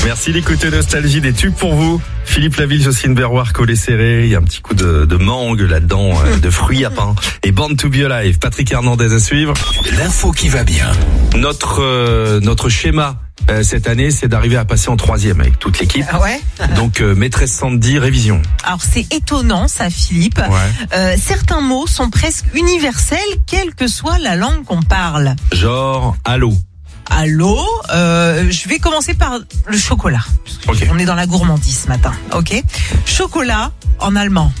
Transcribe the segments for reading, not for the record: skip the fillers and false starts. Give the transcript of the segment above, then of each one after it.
Merci d'écouter Nostalgie, des tubes pour vous. Philippe Laville, Jocelyne Berroir, Collet Serré. Il y a un petit coup de mangue là-dedans, de fruits à pain. Et Born to Be Alive. Patrick Hernandez à suivre. L'info qui va bien. Notre schéma cette année, c'est d'arriver à passer en 3e avec toute l'équipe. Ah ouais. Donc maîtresse Sandy, révision. Alors c'est étonnant ça, Philippe. Ouais. Certains mots sont presque universels, quelle que soit la langue qu'on parle. Genre allô. Allô, je vais commencer par le chocolat. Ok. On est dans la gourmandise ce matin, ok. Chocolat en allemand.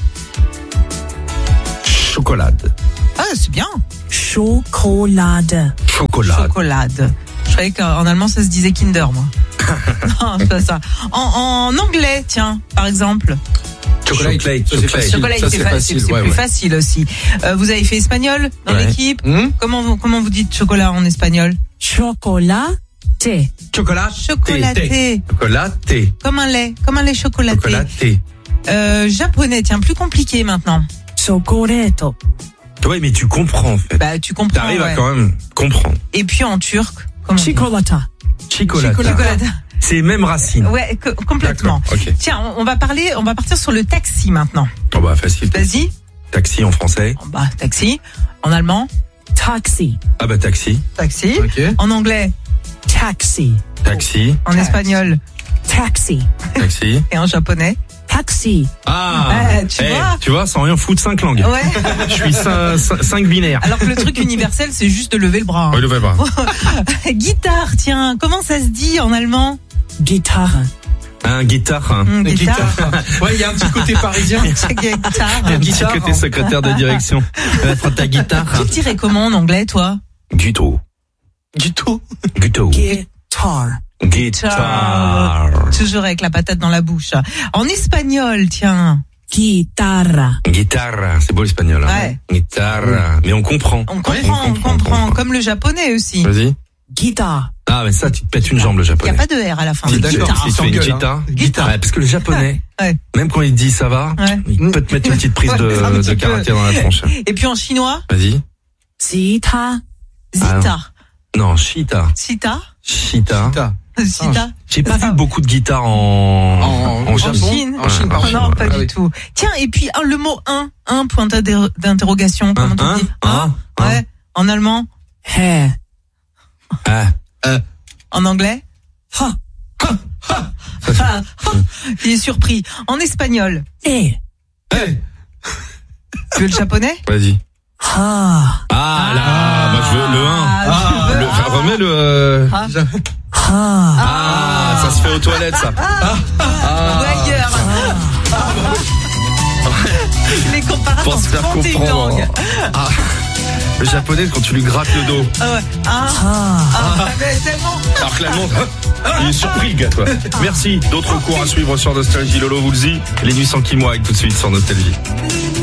Chocolade. Ah, c'est bien. Schokolade. Chocolade. Chocolade. Je croyais qu'en allemand ça se disait Kinder, moi. Non, c'est pas ça. En anglais, tiens, par exemple. Chocolate. Chocolat, c'est plus facile aussi. Vous avez fait espagnol dans l'équipe. Comment vous dites chocolat en espagnol? Chocolat. Chocolat. Chocolaté. Chocolaté. Comme un lait chocolaté. Chocolaté. Japonais, tiens, plus compliqué maintenant. Chocoreto. Ouais, mais tu comprends en fait. Bah, tu comprends. T'arrives à quand même comprendre. Et puis en turc, comment? Chocolata. Chocolata. C'est les mêmes racines. Ouais, complètement. Okay. Tiens, on va partir sur le taxi maintenant. Oh bah facile. Vas-y. Taxi en français. Oh bah taxi. En allemand. Taxi. Ah bah taxi. Taxi. Ok. En anglais. Taxi. Taxi. En espagnol. Taxi. Taxi. Et en japonais. Taxi. Ah. Tu vois, sans rien foutre 5 langues. Ouais. Je suis 5 binaires. Alors que le truc universel, c'est juste de lever le bras. Hein. Oui, lever le bras. Guitare, tiens, comment ça se dit en allemand? Guitare. Un guitare. Guitare. Ouais, il y a un petit côté parisien. Guitare. Un petit côté secrétaire de direction. Prends ta guitare. Tu le dirais comment en anglais, toi? Guito. Guito. Guitare. Toujours avec la patate dans la bouche. En espagnol, tiens. Guitarra. Guitare. C'est beau l'espagnol. Ouais. Guitare. Mais on comprend. On comprend. Comme le japonais aussi. Vas-y. Guitare. Ah, mais ça, tu te pètes une jambe, le Il n'y japonais. a pas de R à la fin. Si D'accord. tu fais une guitare. Ouais, parce que le japonais, même quand il dit ça va, il peut te mettre une petite prise de caractère dans la tronche. Et puis en chinois? Vas-y. Zita. Zita. Non, Chita. Sita? Chita. Sita? J'ai pas vu beaucoup de guitares en Japon. Chine. En Chine, par Non, pas du oui. tout. Tiens, et puis le mot un point d'interrogation. Comment on dit? Ouais. En allemand? He. En anglais? Ha. Il est surpris. En espagnol? Eh. Tu veux le japonais? Vas-y. Ha. Ah là, moi je veux le 1. Remets le. Ça se fait aux toilettes ça. Ou ailleurs. Les comparables Pour se faire sont une comprendre. langue. Le japonais, quand tu lui grattes le dos. Mais tellement. Alors que l'allemand, il est surpris le gars, toi. Merci. D'autres cours à suivre sur Nostalgie. Lolo vous le dit. Les nuits sans Kimoa tout de suite sur Nostalgie.